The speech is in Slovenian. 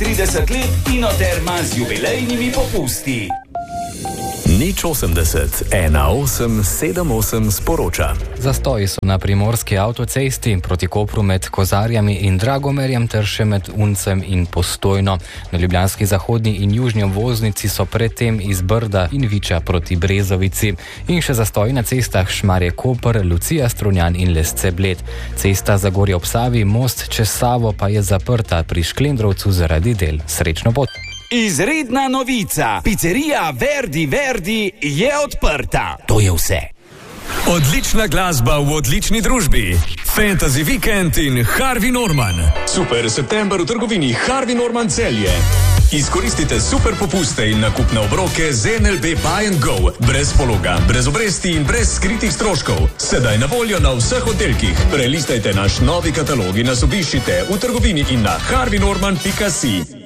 30 let Inoterma z jubilejnimi popusti. Nič 80 18 78 sporoča. Zastoji so na primorski avtocesti proti Kopru med Kozarjami in Dragomerjem ter še med Uncem in Postojno. Na ljubljanski zahodni in južni obvoznici so predtem iz Brda in Viča proti Brezovici. In še zastoji na cestah Šmarje-Koper, Lucija-Strunjan in Lesce-Bled. Cesta Zagorje ob Savi, most čez Savo pa je zaprta pri Šklendrovcu zaradi del. Srečno pot! Izredna novica. Pizzerija Verdi je odprta. To je vse. Odlična glasba v odlični družbi. Fantasy Weekend in Harvey Norman. Super september v trgovini Harvey Norman Celje. Izkoristite super popuste in nakupne obroke z NLB Buy and Go. Brez pologa, brez obresti in brez skritih stroškov. Sedaj na voljo na vseh oddelkih. Prelistajte naš novi katalog in nas obiščite v trgovini in na harveynorman.si.